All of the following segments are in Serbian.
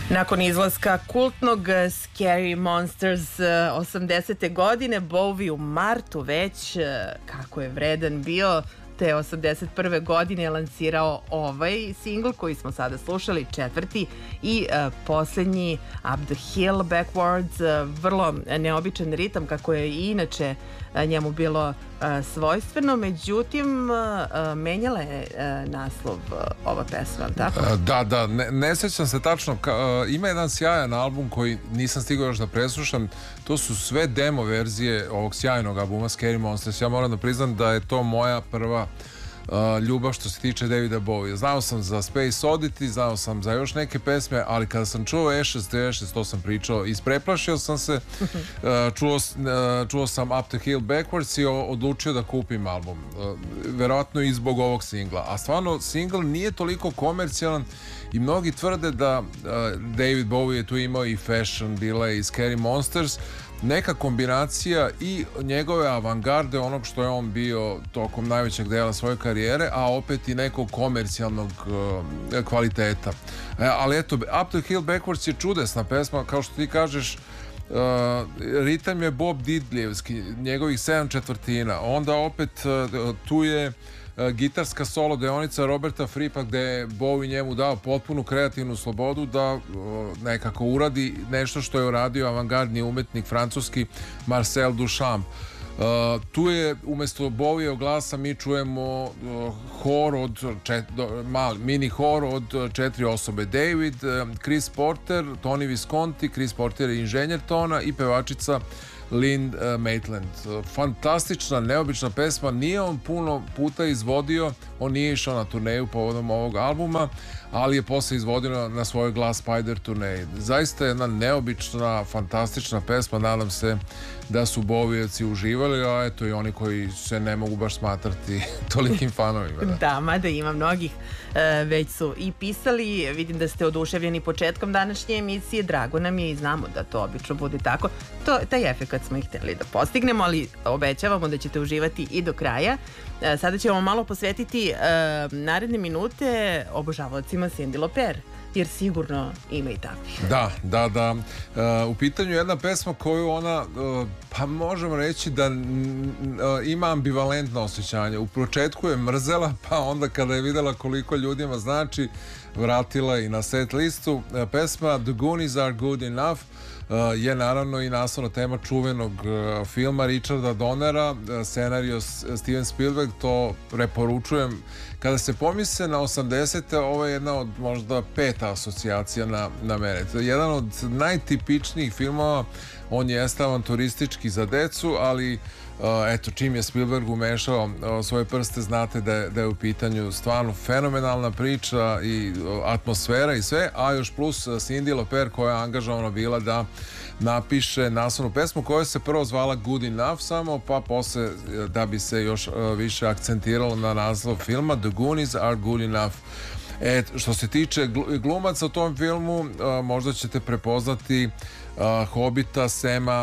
Nakon izlaska kultnog Scary Monsters 80. godine, Bowie u martu već, kako je vredan bio, te 81. godine je lansirao ovaj singl koji smo sada slušali, četvrti i poslednji Up the Hill Backwards, vrlo neobičan ritam kako je i inače njemu bilo svojstveno, međutim menjala je naslov ova pesma, tako? Da, ne sećam se tačno, ima jedan sjajan album koji nisam stigao još da preslušam, to su sve demo verzije ovog sjajnog albuma Scary Monsters. Ja moram da priznam da je to moja prva ljubav što se tiče Davida Bowie. Znao sam za Space Oddity, znao sam za još neke pesme, ali kada sam čuo Ashes to Ashes, to sam pričao, ispreplašio sam se, čuo sam Up the Hill Backwards i odlučio da kupim album. Verovatno i zbog ovog singla. A stvarno, singl nije toliko komercijalan i mnogi tvrde da David Bowie je tu imao i Fashion, bila je i Scary Monsters, neka kombinacija i njegove avangarde, onog što je on bio tokom najvećeg dela svoje karijere, a opet i nekog komercijalnog kvaliteta. Ali eto, Up the Hill Backwards je čudesna pesma, kao što ti kažeš, ritam je Bob Didlijevski, njegovih 7/4, onda opet tu je gitarska solo deonica Roberta Frippa gde je Bowie njemu dao potpunu kreativnu slobodu da nekako uradi nešto što je uradio avangardni umetnik francuski Marcel Duchamp. Tu je umesto Bowie glasa mi čujemo hor od mini hor od 4 osobe: David, Chris Porter, Tony Visconti, Chris Porter je inženjer tona i pevačica Lynn Maitland. Fantastična, neobična pesma. Nije on puno puta izvodio, on nije išao na turneju povodom ovog albuma, ali je posle izvodio na svojoj Glass Spider turneji. Zaista jedna neobična, fantastična pesma. Nadam se da su Bowievci uživali, a eto i oni koji se ne mogu baš smatrati tolikim fanovima. Da, mada ima mnogih, već su i pisali. Vidim da ste oduševljeni početkom današnje emisije, drago nam je i znamo da to obično bude tako. Taj efekt smo i hteli da postignemo, ali obećavamo da ćete uživati i do kraja. Sada ćemo malo posvetiti naredne minute obožavaocima Cyndi Lauper, jer sigurno ima i takvih. Da. U pitanju je jedna pesma koju ona, pa možemo reći da ima ambivalentno osjećanje. U početku je mrzela, pa onda kada je videla koliko ljudima znači, vratila i na set listu. Pesma The Goonies Are Good Enough je naravno i naslovna tema čuvenog filma Richarda Donnera, scenario Steven Spielberg, to preporučujem. Kada se pomisle na 80. ovo je jedna od možda 5. asocijacija na mene. To je jedan od najtipičnijih filmova, on jeste avanturistički za decu, ali eto, čim je Spielberg umešao svoje prste, znate da je u pitanju stvarno fenomenalna priča i atmosfera i sve, a još plus Cyndi Lauper koja je angažovana bila da napiše naslovnu pesmu koja se prvo zvala Good Enough samo, pa posle da bi se još više akcentiralo na naslov filma The Goonies Are Good Enough. Što se tiče glumaca u tom filmu, možda ćete prepoznati Hobita, Sama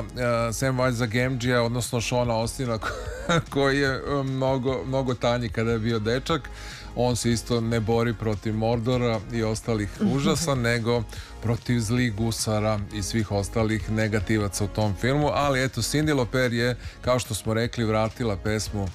Gamgee, odnosno Seana Austina koji je mnogo tanji kada je bio dečak. On se isto ne bori protiv Mordora i ostalih užasa, nego protiv zlih gusara i svih ostalih negativaca u tom filmu. Ali eto, Cyndi Lauper je, kao što smo rekli, vratila pesmu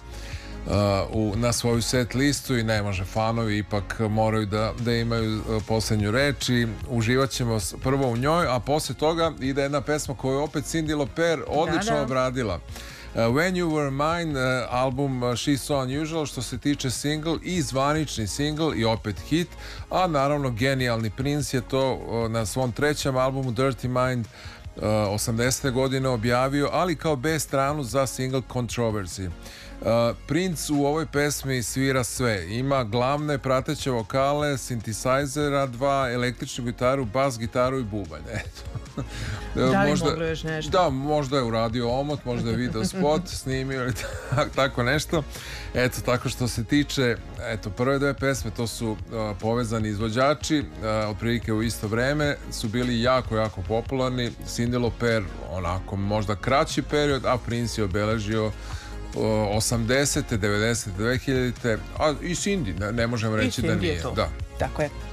na svoju set listu i ne može, fanovi ipak moraju da imaju poslednju reč i uživat ćemo prvo u njoj, a posle toga ide jedna pesma koju je opet Cyndi Lauper odlično obradila. When You Were Mine, album She's So Unusual, što se tiče single i zvanični single i opet hit, a naravno genijalni Prince je to na svom trećem albumu Dirty Mind 80. godine objavio, ali kao B stranu za single Controversy. Prince u ovoj pesmi svira sve. Ima glavne prateće vokale, synthesizera, 2 električnu gitaru, bas gitaru i bubanj. Da li moglo još nešto? Da, možda je uradio omot, možda je video spot, snimio ili tako nešto. Eto, tako što se tiče prve dve pesme, to su povezani izvođači, otprilike u isto vreme, su bili jako popularni. Cyndi Lauper onako možda kraći period, a Prince je obeležio 80. 90. 2000. A i Cyndi, ne možemo reći da nije. Da. Tako je.